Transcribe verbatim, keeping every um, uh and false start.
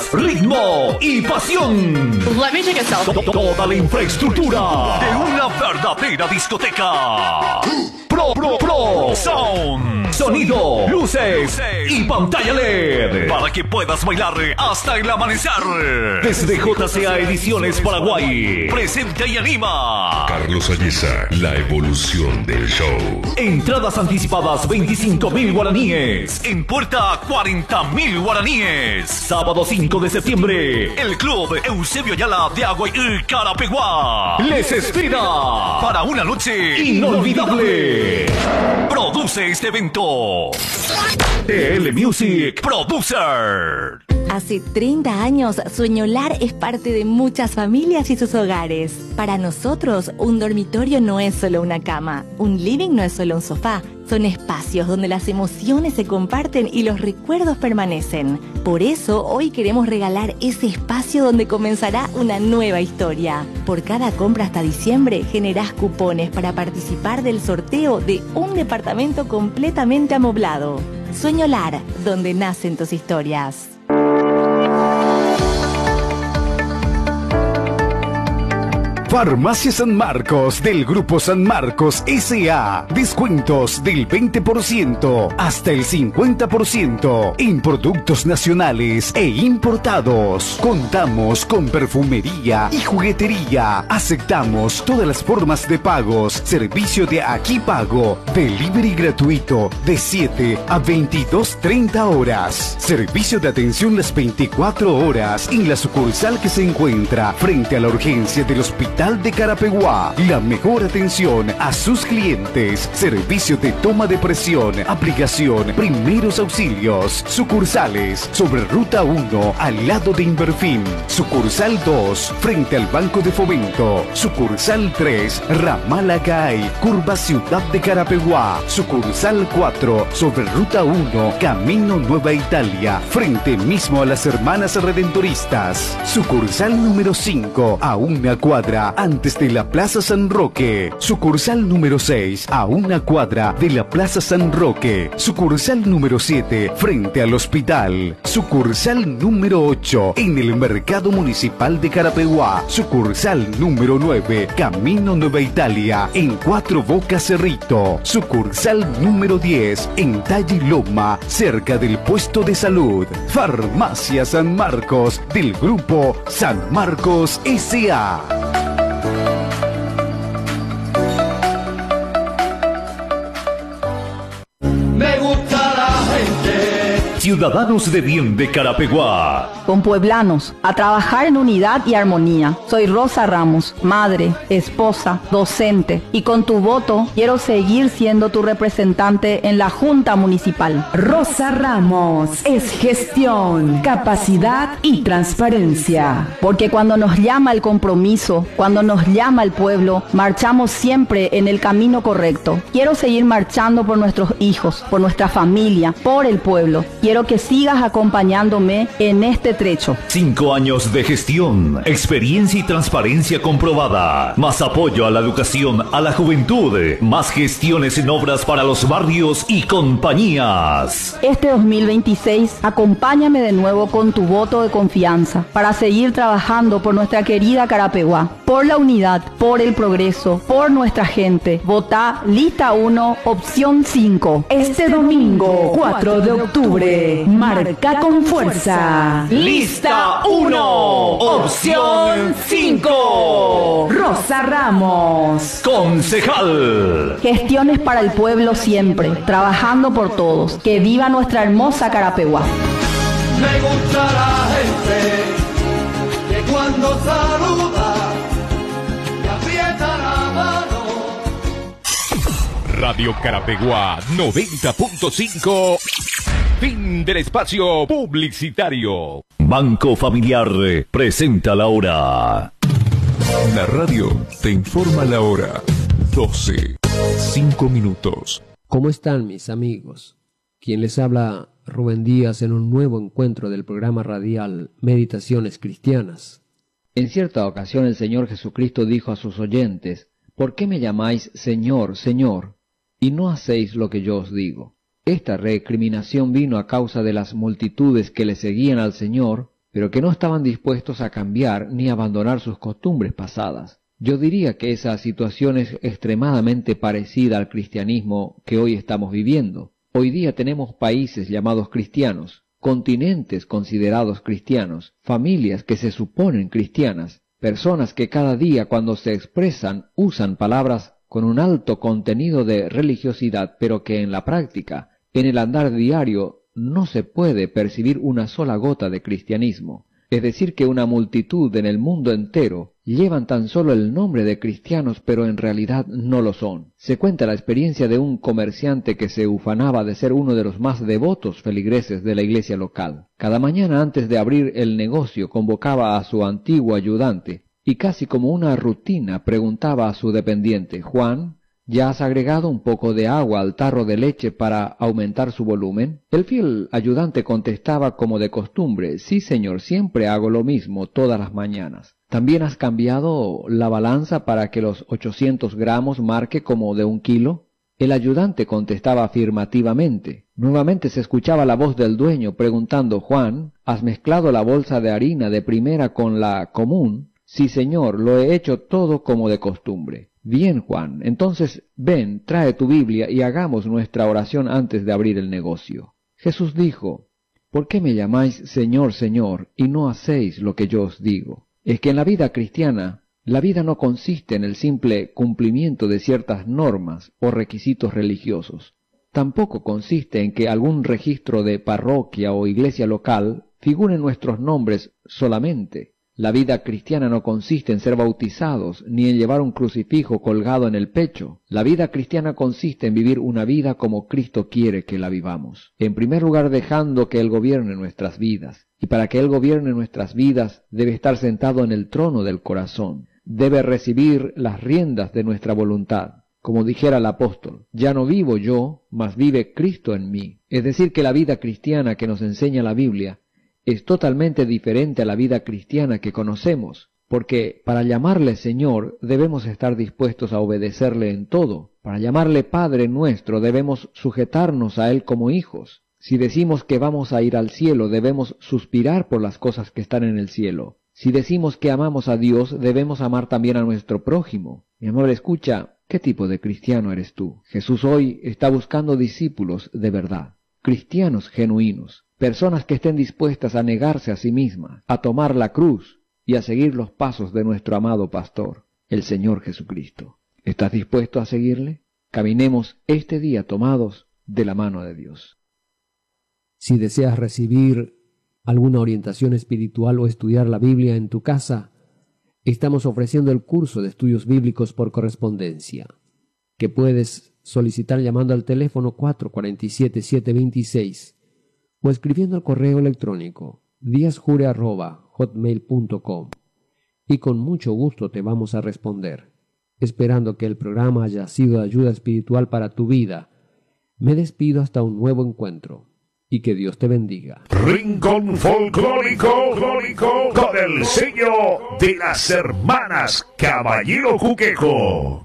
ritmo y pasión. Let me take a selfie. To- Toda la infraestructura de una verdadera discoteca. Pro, Pro, Pro Sound. Sonido, luces y pantalla L E D para que puedas bailar hasta el amanecer. Desde J C A Ediciones Paraguay, presenta y anima Carlos Ayesa, la evolución del show. Entradas anticipadas veinticinco mil guaraníes. En puerta cuarenta mil guaraníes. Sábado cinco de septiembre, el Club Eusebio Ayala de Agua y Carapeguá les espera para una noche inolvidable. Produce este evento T L Music Producer. Hace treinta años, Sueñolar es parte de muchas familias y sus hogares. Para nosotros, un dormitorio no es solo una cama, un living no es solo un sofá. Son espacios donde las emociones se comparten y los recuerdos permanecen. Por eso, hoy queremos regalar ese espacio donde comenzará una nueva historia. Por cada compra hasta diciembre, generás cupones para participar del sorteo de un departamento completamente amoblado. Sueñolar, donde nacen tus historias. Farmacia San Marcos del Grupo San Marcos S A Descuentos del veinte por ciento hasta el cincuenta por ciento en productos nacionales e importados. Contamos con perfumería y juguetería. Aceptamos todas las formas de pagos. Servicio de Aquí Pago. Delivery gratuito de siete a veintidós treinta horas. Servicio de atención las veinticuatro horas en la sucursal que se encuentra frente a la urgencia del hospital de Carapeguá. La mejor atención a sus clientes. Servicio de toma de presión, aplicación, primeros auxilios. Sucursales sobre Ruta uno al lado de Inverfin. Sucursal dos frente al Banco de Fomento. Sucursal tres Ramal Acay, curva Ciudad de Carapeguá. Sucursal cuatro sobre Ruta uno Camino Nueva Italia, frente mismo a las Hermanas Redentoristas. Sucursal número cinco a una cuadra antes de la Plaza San Roque. Sucursal número seis a una cuadra de la Plaza San Roque. Sucursal número siete frente al hospital. Sucursal número ocho en el Mercado Municipal de Carapeguá. Sucursal número nueve Camino Nueva Italia en Cuatro Bocas Cerrito. Sucursal número diez en Talle Loma, cerca del puesto de salud. Farmacia San Marcos del Grupo San Marcos S A Ciudadanos de Bien de Carapeguá. Con pueblanos, a trabajar en unidad y armonía. Soy Rosa Ramos, madre, esposa, docente, y con tu voto quiero seguir siendo tu representante en la Junta Municipal. Rosa Ramos es gestión, capacidad y transparencia. Porque cuando nos llama el compromiso, cuando nos llama el pueblo, marchamos siempre en el camino correcto. Quiero seguir marchando por nuestros hijos, por nuestra familia, por el pueblo. Quiero que sigas acompañándome en este trecho. Cinco años de gestión, experiencia y transparencia comprobada. Más apoyo a la educación, a la juventud. Más gestiones en obras para los barrios y compañías. Este dos mil veintiséis, acompáñame de nuevo con tu voto de confianza para seguir trabajando por nuestra querida Carapeguá. Por la unidad, por el progreso, por nuestra gente. Vota lista uno, opción cinco. Este domingo, cuatro de octubre, marca con fuerza. Lista uno, opción cinco. Rosa Ramos, concejal. Gestiones para el pueblo siempre, trabajando por todos. Que viva nuestra hermosa Carapeguá. Me gusta la gente que cuando saluda me aprieta la mano. Radio Carapeguá noventa punto cinco. Fin del espacio publicitario. Banco Familiar presenta la hora. La radio te informa la hora. doce, cinco minutos. ¿Cómo están mis amigos? Quien les habla, Rubén Díaz, en un nuevo encuentro del programa radial Meditaciones Cristianas. En cierta ocasión el Señor Jesucristo dijo a sus oyentes: ¿por qué me llamáis Señor, Señor, y no hacéis lo que yo os digo? Esta recriminación vino a causa de las multitudes que le seguían al Señor, pero que no estaban dispuestos a cambiar ni abandonar sus costumbres pasadas. Yo diría que esa situación es extremadamente parecida al cristianismo que hoy estamos viviendo. Hoy día tenemos países llamados cristianos, continentes considerados cristianos, familias que se suponen cristianas, personas que cada día cuando se expresan usan palabras con un alto contenido de religiosidad, pero que en la práctica, en el andar diario, no se puede percibir una sola gota de cristianismo. Es decir, que una multitud en el mundo entero llevan tan solo el nombre de cristianos, pero en realidad no lo son. Se cuenta la experiencia de un comerciante que se ufanaba de ser uno de los más devotos feligreses de la iglesia local. Cada mañana antes de abrir el negocio convocaba a su antiguo ayudante y casi como una rutina preguntaba a su dependiente: «Juan, ¿ya has agregado un poco de agua al tarro de leche para aumentar su volumen?» El fiel ayudante contestaba como de costumbre: «Sí, señor, siempre hago lo mismo todas las mañanas». «¿También has cambiado la balanza para que los ochocientos gramos marque como de un kilo?» El ayudante contestaba afirmativamente. Nuevamente se escuchaba la voz del dueño preguntando: «Juan, ¿has mezclado la bolsa de harina de primera con la común?» «Sí, señor, lo he hecho todo como de costumbre». «Bien, Juan, entonces ven, trae tu Biblia y hagamos nuestra oración antes de abrir el negocio». Jesús dijo: «¿Por qué me llamáis Señor, Señor, y no hacéis lo que yo os digo?» Es que en la vida cristiana, la vida no consiste en el simple cumplimiento de ciertas normas o requisitos religiosos. Tampoco consiste en que algún registro de parroquia o iglesia local figuren nuestros nombres solamente. La vida cristiana no consiste en ser bautizados, ni en llevar un crucifijo colgado en el pecho. La vida cristiana consiste en vivir una vida como Cristo quiere que la vivamos. En primer lugar, dejando que Él gobierne nuestras vidas. Y para que Él gobierne nuestras vidas, debe estar sentado en el trono del corazón. Debe recibir las riendas de nuestra voluntad. Como dijera el apóstol: «Ya no vivo yo, mas vive Cristo en mí». Es decir, que la vida cristiana que nos enseña la Biblia es totalmente diferente a la vida cristiana que conocemos, porque para llamarle Señor debemos estar dispuestos a obedecerle en todo. Para llamarle Padre nuestro debemos sujetarnos a Él como hijos. Si decimos que vamos a ir al cielo, debemos suspirar por las cosas que están en el cielo. Si decimos que amamos a Dios, debemos amar también a nuestro prójimo. Mi amor, escucha, ¿qué tipo de cristiano eres tú? Jesús hoy está buscando discípulos de verdad, cristianos genuinos. Personas que estén dispuestas a negarse a sí mismas, a tomar la cruz y a seguir los pasos de nuestro amado pastor, el Señor Jesucristo. ¿Estás dispuesto a seguirle? Caminemos este día tomados de la mano de Dios. Si deseas recibir alguna orientación espiritual o estudiar la Biblia en tu casa, estamos ofreciendo el curso de estudios bíblicos por correspondencia, que puedes solicitar llamando al teléfono cuatro cuatro siete, siete dos seis o escribiendo al correo electrónico diasjure arroba hotmail punto com, y con mucho gusto te vamos a responder. Esperando que el programa haya sido de ayuda espiritual para tu vida, me despido hasta un nuevo encuentro, y que Dios te bendiga. Rincón folclórico con el sello de las hermanas Caballero Juquejo.